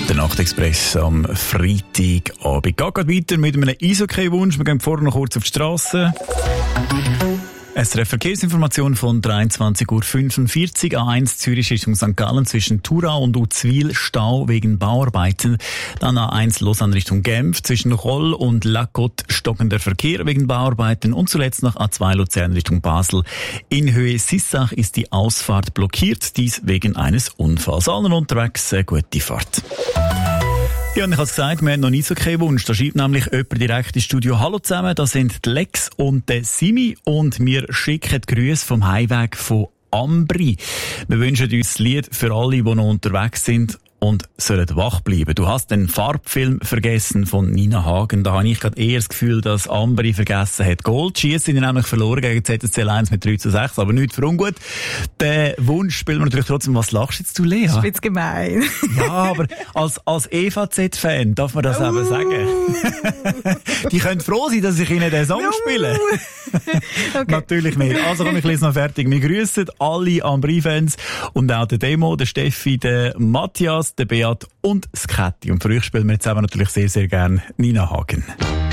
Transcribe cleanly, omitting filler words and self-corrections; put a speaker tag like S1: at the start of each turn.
S1: Der Nachtexpress am Freitagabend. Geht gerade weiter mit einem Eishockey-Wunsch. Wir gehen vorher noch kurz auf die Straße. SRF Verkehrsinformation von 23:45 Uhr. A1 Zürich Richtung St. Gallen zwischen Thurau und Uzwil Stau wegen Bauarbeiten. Dann A1 Lausanne Richtung Genf zwischen Roll und La Côte stockender Verkehr wegen Bauarbeiten. Und zuletzt noch A2 Luzern Richtung Basel. In Höhe Sissach ist die Ausfahrt blockiert, dies wegen eines Unfalls. Allen unterwegs, gute Fahrt. Ja, und ich habe es gesagt, wir haben noch nie so keinen Wunsch. Da schreibt nämlich jemand direkt ins Studio: Hallo zusammen, das sind die Lex und der Simi und wir schicken Grüße vom Heimweg von Ambri. Wir wünschen uns das Lied für alle, die noch unterwegs sind und sollen wach bleiben. Du hast den Farbfilm vergessen von Nina Hagen. Da habe ich gerade eher das Gefühl, dass Ambri vergessen hat. Goldschießen sind nämlich verloren gegen ZSC 1 mit 3:6, aber nicht für ungut. Den Wunsch spielen wir natürlich trotzdem. Was lachst jetzt du, Lea?
S2: Das ist jetzt gemein.
S1: Ja, aber als EVZ-Fan darf man das eben sagen. Die können froh sein, dass ich ihnen den Song spiele. Okay. Natürlich nicht. Also komm, ich lese noch fertig. Wir grüßen alle Ambri-Fans und auch den Demo, den Steffi, den Matthias, den Beat und das Käthi. Und für euch spielen wir jetzt eben natürlich sehr, sehr gerne Nina Hagen.